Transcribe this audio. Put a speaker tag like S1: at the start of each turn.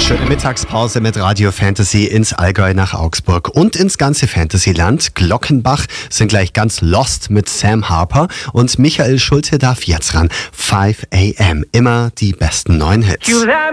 S1: Schöne Mittagspause mit Radio Fantasy ins Allgäu nach Augsburg und ins ganze Fantasyland. Glockenbach sind gleich ganz lost mit Sam Harper und Michael Schulte darf jetzt ran. 5 AM, immer die besten neuen Hits.